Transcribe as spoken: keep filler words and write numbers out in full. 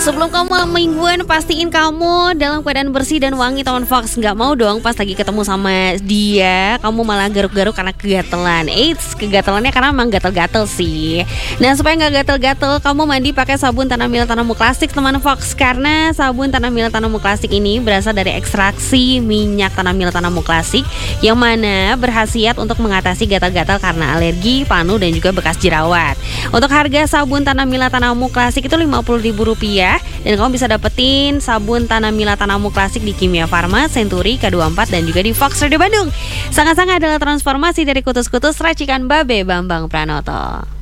Sebelum kamu mingguan, pastiin kamu dalam keadaan bersih dan wangi teman Fox. Nggak mau dong pas lagi ketemu sama dia kamu malah garuk-garuk karena kegatelan. Eits, kegatelannya karena emang gatel-gatel sih. Nah, supaya nggak gatel-gatel, kamu mandi pakai sabun tanah milik Tanamu Klasik teman Fox. Karena sabun tanah milik Tanamu Klasik ini berasal dari ekstraksi minyak tanah milik Tanamu Klasik, yang mana berkhasiat untuk mengatasi gatal-gatal karena alergi, panu, dan juga bekas jerawat. Untuk harga sabun tanah milik Tanamu Klasik itu lima puluh ribu rupiah. Dan kamu bisa dapetin sabun tanah milik Tanamu Klasik di Kimia Farma, Century, K dua puluh empat, dan juga di Fox Radio Bandung. Sangat-sangat adalah transformasi dari kutus-kutus racikan Babe Bambang Pranoto.